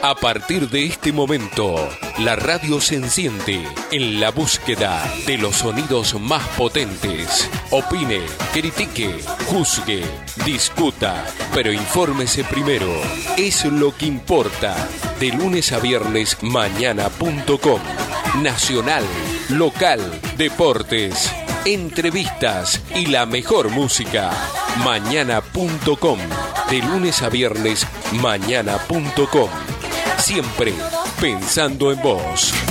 A partir de este momento, la radio se enciende en la búsqueda de los sonidos más potentes. Opine, critique, juzgue, discuta, pero infórmese primero. Es lo que importa. De lunes a viernes, mañana.com. Nacional, local, deportes, entrevistas y la mejor música. Mañana.com. De lunes a viernes, mañana.com. Siempre pensando en vos.